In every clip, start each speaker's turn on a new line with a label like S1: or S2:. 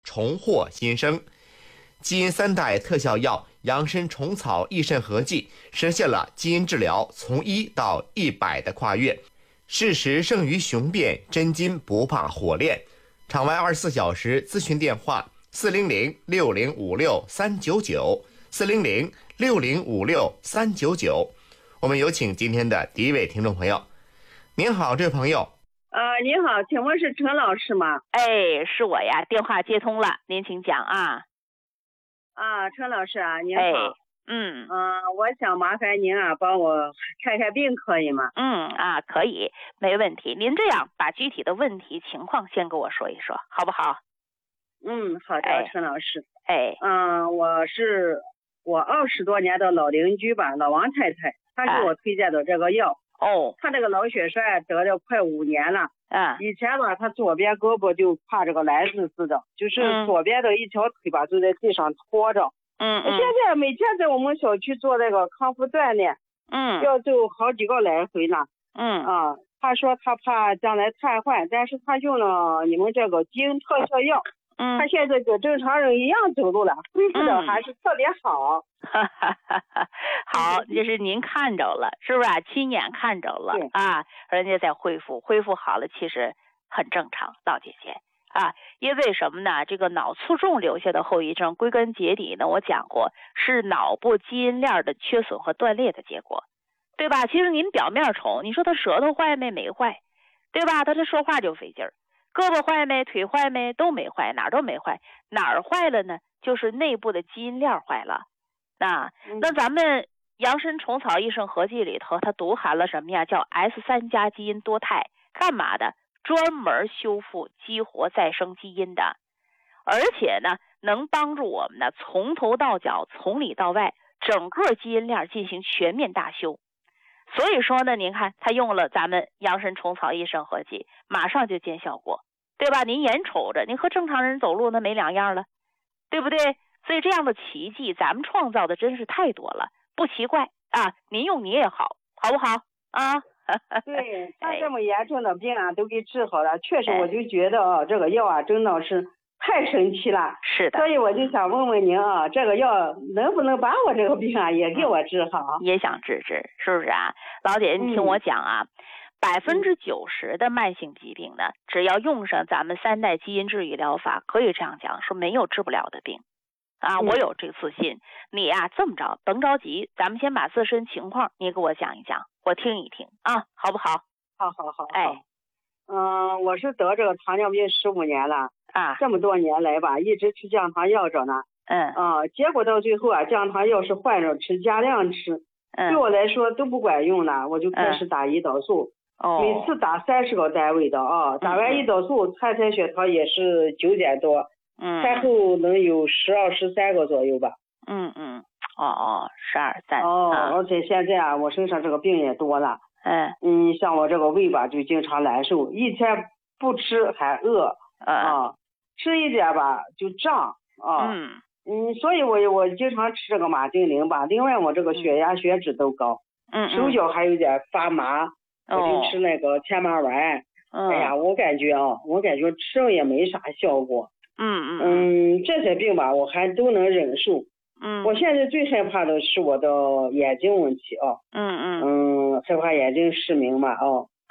S1: 重获新生。基因3代特效药养生虫草益肾合剂实现了基因治疗从1到100的跨越。事实胜于雄辩，真金不怕火炼。场外24小时咨询电话400-6056-399 400-6056-399。我们有请今天的第一位听众朋友。您好，这位朋友。
S2: 您好，请问是陈老师吗？
S3: 哎，是我呀，电话接通了，您请讲啊。
S2: 陈老师啊，您好。我想麻烦您帮我看看病，可以吗？
S3: 可以，没问题。您这样把具体的问题情况先跟我说一说，好不好？
S2: 好的，陈老师。我20多年的老邻居吧，老王太太，她给我推荐的这个药。她这个脑血栓得了快5年了。以前吧，她左边胳膊就怕这个来日似的，就是左边的一条腿吧，就在地上拖着。现在每天在我们小区做那个康复锻炼，要走好几个来回呢。她说她怕将来瘫痪，但是她用了你们这个基因特效药，她现在跟正常人一样走路了，恢复的还是特别好。
S3: 好，就是您看着了，是不是啊？亲眼看着了人家在恢复好了，其实很正常，老姐姐。因为什么呢？这个脑卒中留下的后遗症，归根结底呢，我讲过是脑部基因链的缺损和断裂的结果，对吧？其实您表面瞅，你说他舌头坏没？没坏，对吧？他这说话就费劲儿，胳膊坏没？腿坏没？都没坏，哪儿都没坏。哪儿坏了呢？就是内部的基因链坏了。那咱们养生虫草益肾合剂里头，它独含了什么呀？叫 S3+ 基因多肽，干嘛的？专门修复激活再生基因的，而且呢，能帮助我们呢从头到脚，从里到外，整个基因链进行全面大修。所以说呢，您看他用了咱们养生虫草益肾合剂，马上就见效果，对吧？您眼瞅着，您和正常人走路那没两样了，对不对？所以这样的奇迹，咱们创造的真是太多了，不奇怪您用你也好，好不好
S2: 对，他这么严重的病都给治好了，确实我就觉得这个药真的是太神奇了。
S3: 是的，
S2: 所以我就想问问您这个药能不能把我这个病也给我治好？
S3: 也想治，是不是啊？老姐，你听我讲90%的慢性疾病呢，只要用上咱们3代基因治愈疗法，可以这样讲，说没有治不了的病。我有这个自信。你这么着，甭着急，咱们先把自身情况你给我讲一讲，我听一听好不好？
S2: 好。我是得这个糖尿病15年了这么多年来吧，一直吃降糖药着呢。结果到最后降糖药是换着吃，加量吃，对我来说都不管用了，我就开始打胰岛素。每次打30个单位的打完胰岛素，测血糖也是9点多。餐后能有12、13个左右吧。
S3: 12、13。
S2: 而且现在我身上这个病也多了。像我这个胃吧，就经常难受，一天不吃还饿吃一点吧就胀所以我经常吃这个马精灵吧。另外我这个血压血脂都高，手脚还有点发麻，我就吃那个天麻丸。我感觉吃了也没啥效果。这些病吧我还都能忍受。我现在最害怕的是我的眼睛问题害怕眼睛失明嘛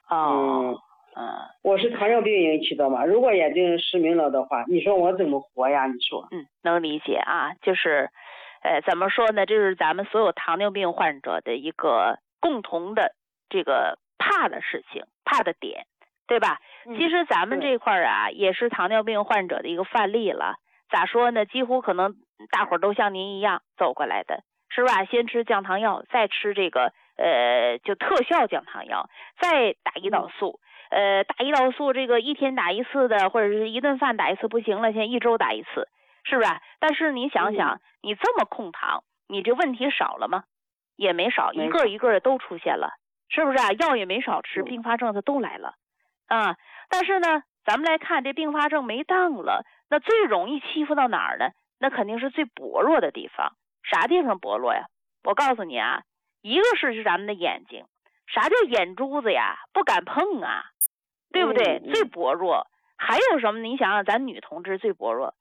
S2: 我是糖尿病引起的嘛，如果眼睛失明了的话，你说我怎么活呀？你说
S3: 能理解就是怎么说呢，这是咱们所有糖尿病患者的一个共同的这个怕的事情，怕的点，对吧？其实咱们这块也是糖尿病患者的一个范例了。咋说呢？几乎可能大伙儿都像您一样走过来的，是吧？先吃降糖药，再吃这个就特效降糖药，再打胰岛素。打胰岛素这个1天打1次的，或者是一顿饭打1次不行了，现在1周打1次，是不是？但是你想想，你这么控糖，你这问题少了吗？也没少，一个一个的都出现了，是不是药也没少吃，并发症它都来了但是呢，咱们来看这并发症没当了，那最容易欺负到哪儿呢？那肯定是最薄弱的地方。啥地方薄弱呀？我告诉你一个是咱们的眼睛。啥叫眼珠子呀？不敢碰对不对？最薄弱。还有什么？你想想，咱女同志最薄弱，